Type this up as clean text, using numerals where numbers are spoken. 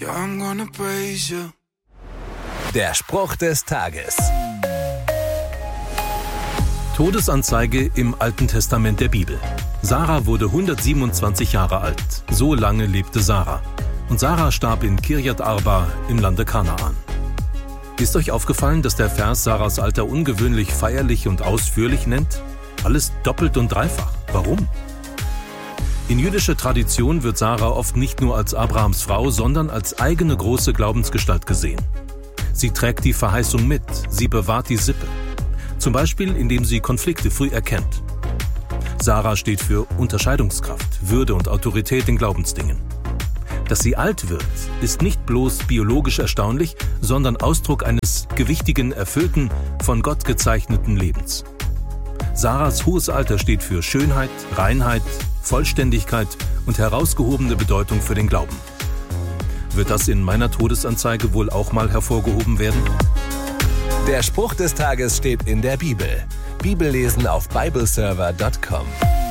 Yeah, I'm gonna praise you. Der Spruch des Tages. Todesanzeige im Alten Testament der Bibel. Sarah wurde 127 Jahre alt. So lange lebte Sarah. Und Sarah starb in Kirjat Arba im Lande Kanaan. Ist euch aufgefallen, dass der Vers Sarahs Alter ungewöhnlich feierlich und ausführlich nennt? Alles doppelt und dreifach. Warum? In jüdischer Tradition wird Sarah oft nicht nur als Abrahams Frau, sondern als eigene große Glaubensgestalt gesehen. Sie trägt die Verheißung mit, sie bewahrt die Sippe. Zum Beispiel, indem sie Konflikte früh erkennt. Sarah steht für Unterscheidungskraft, Würde und Autorität in Glaubensdingen. Dass sie alt wird, ist nicht bloß biologisch erstaunlich, sondern Ausdruck eines gewichtigen, erfüllten, von Gott gezeichneten Lebens. Sarahs hohes Alter steht für Schönheit, Reinheit, Vollständigkeit und herausgehobene Bedeutung für den Glauben. Wird das in meiner Todesanzeige wohl auch mal hervorgehoben werden? Der Spruch des Tages steht in der Bibel. Bibellesen auf bibleserver.com.